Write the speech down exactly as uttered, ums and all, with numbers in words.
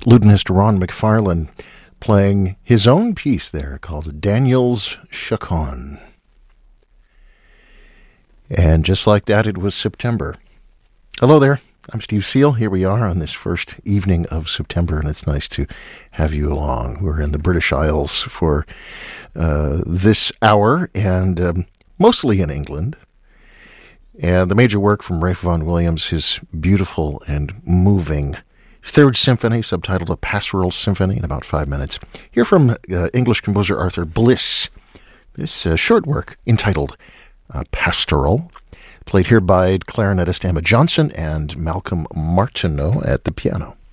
lutenist Ron McFarlane playing his own piece there called Daniel's Chaconne. And just like that, it was September. Hello there. I'm Steve Seal. Here we are on this first evening of September, and it's nice to have you along. We're in the British Isles for uh, this hour, and um, mostly in England. And the major work from Ralph Vaughan Williams, his beautiful and moving Third Symphony, subtitled A Pastoral Symphony, in about five minutes. Hear from uh, English composer Arthur Bliss. This uh, short work entitled uh, Pastoral, played here by clarinetist Emma Johnson and Malcolm Martineau at the piano.